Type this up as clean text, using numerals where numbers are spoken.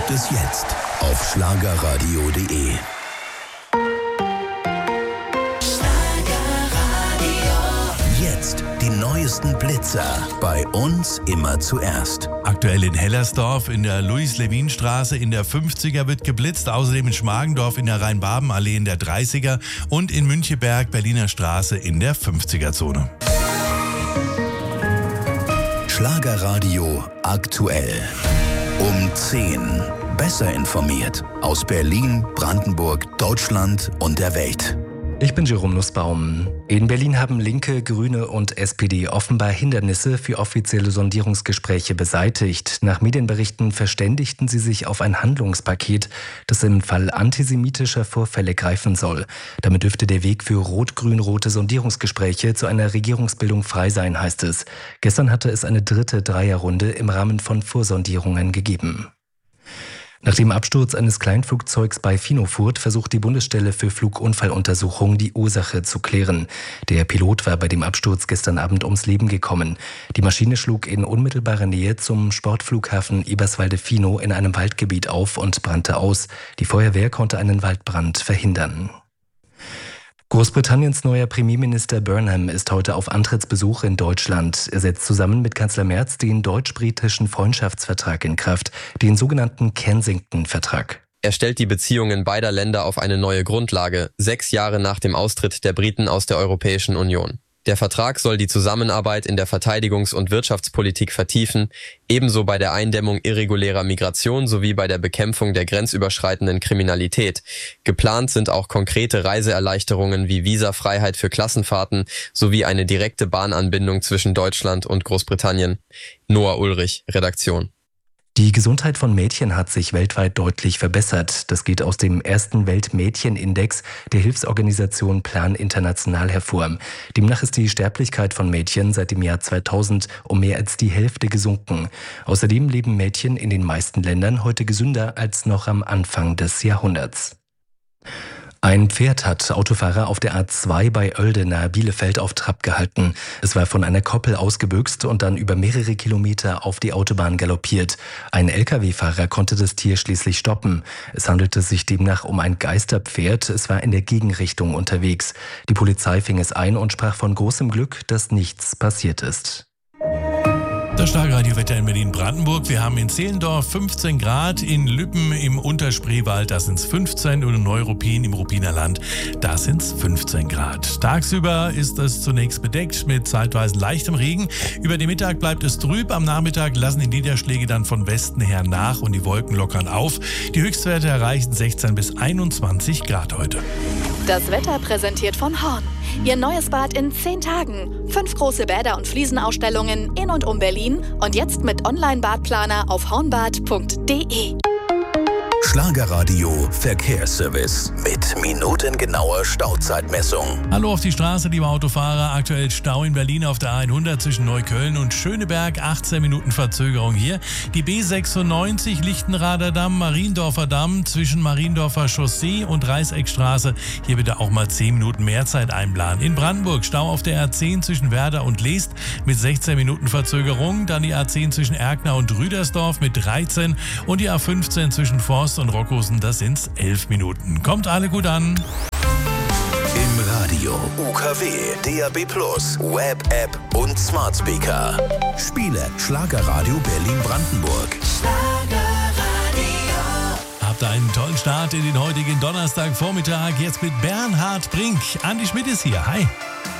gibt es jetzt auf schlagerradio.de. Jetzt die neuesten Blitzer. Bei uns immer zuerst. Aktuell in Hellersdorf in der Louis-Levin-Straße in der 50er wird geblitzt. Außerdem in Schmargendorf in der Rhein-Baben-Allee in der 30er und in Müncheberg, Berliner Straße in der 50er-Zone. Schlagerradio aktuell. Um 10. Besser informiert. Aus Berlin, Brandenburg, Deutschland und der Welt. Ich bin Jerome Nussbaum. In Berlin haben Linke, Grüne und SPD offenbar Hindernisse für offizielle Sondierungsgespräche beseitigt. Nach Medienberichten verständigten sie sich auf ein Handlungspaket, das im Fall antisemitischer Vorfälle greifen soll. Damit dürfte der Weg für rot-grün-rote Sondierungsgespräche zu einer Regierungsbildung frei sein, heißt es. Gestern hatte es eine dritte Dreierrunde im Rahmen von Vorsondierungen gegeben. Nach dem Absturz eines Kleinflugzeugs bei Finofurt versucht die Bundesstelle für Flugunfalluntersuchung die Ursache zu klären. Der Pilot war bei dem Absturz gestern Abend ums Leben gekommen. Die Maschine schlug in unmittelbarer Nähe zum Sportflughafen Eberswalde-Finow in einem Waldgebiet auf und brannte aus. Die Feuerwehr konnte einen Waldbrand verhindern. Großbritanniens neuer Premierminister Burnham ist heute auf Antrittsbesuch in Deutschland. Er setzt zusammen mit Kanzler Merz den deutsch-britischen Freundschaftsvertrag in Kraft, den sogenannten Kensington-Vertrag. Er stellt die Beziehungen beider Länder auf eine neue Grundlage, 6 Jahre nach dem Austritt der Briten aus der Europäischen Union. Der Vertrag soll die Zusammenarbeit in der Verteidigungs- und Wirtschaftspolitik vertiefen, ebenso bei der Eindämmung irregulärer Migration sowie bei der Bekämpfung der grenzüberschreitenden Kriminalität. Geplant sind auch konkrete Reiseerleichterungen wie Visafreiheit für Klassenfahrten sowie eine direkte Bahnanbindung zwischen Deutschland und Großbritannien. Noah Ulrich, Redaktion. Die Gesundheit von Mädchen hat sich weltweit deutlich verbessert. Das geht aus dem ersten Weltmädchenindex der Hilfsorganisation Plan International hervor. Demnach ist die Sterblichkeit von Mädchen seit dem Jahr 2000 um mehr als die Hälfte gesunken. Außerdem leben Mädchen in den meisten Ländern heute gesünder als noch am Anfang des Jahrhunderts. Ein Pferd hat Autofahrer auf der A2 bei Oelde nahe Bielefeld auf Trab gehalten. Es war von einer Koppel ausgebüxt und dann über mehrere Kilometer auf die Autobahn galoppiert. Ein Lkw-Fahrer konnte das Tier schließlich stoppen. Es handelte sich demnach um ein Geisterpferd. Es war in der Gegenrichtung unterwegs. Die Polizei fing es ein und sprach von großem Glück, dass nichts passiert ist. Das Schlagerradiowetter in Berlin-Brandenburg. Wir haben in Zehlendorf 15 Grad, in Lübben im Unterspreewald, da sind es 15 und in Neuruppin im Ruppiner Land, da sind es 15 Grad. Tagsüber ist es zunächst bedeckt mit zeitweise leichtem Regen. Über den Mittag bleibt es trüb, am Nachmittag lassen die Niederschläge dann von Westen her nach und die Wolken lockern auf. Die Höchstwerte erreichen 16 bis 21 Grad heute. Das Wetter präsentiert von Horn. Ihr neues Bad in 10 Tagen. 5 große Bäder und Fliesenausstellungen in und um Berlin und jetzt mit Online-Badplaner auf hornbad.de. Schlagerradio Verkehrsservice mit minutengenauer Stauzeitmessung. Hallo auf die Straße, liebe Autofahrer. Aktuell Stau in Berlin auf der A100 zwischen Neukölln und Schöneberg. 18 Minuten Verzögerung hier. Die B96 Lichtenrader Damm, Mariendorfer Damm zwischen Mariendorfer Chaussee und Reißeckstraße. Hier bitte auch mal 10 Minuten mehr Zeit einplanen. In Brandenburg Stau auf der A10 zwischen Werder und Leest mit 16 Minuten Verzögerung. Dann die A10 zwischen Erkner und Rüdersdorf mit 13 und die A15 zwischen Forst und Rockhusen, das sind 11 Minuten. Kommt alle gut an. Im Radio, UKW, DAB+, Web-App und Smart Speaker. Spiele Schlagerradio Berlin-Brandenburg. Habt einen tollen Start in den heutigen Donnerstagvormittag. Jetzt mit Bernhard Brink. Andi Schmidt ist hier. Hi.